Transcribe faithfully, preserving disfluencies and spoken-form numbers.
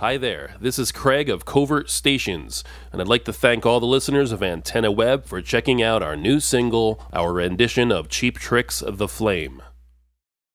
Hi there, this is Craig of Covert Stations, and I'd like to thank all the listeners of Antenna Web for checking out our new single, our rendition of Cheap Tricks of the Flame.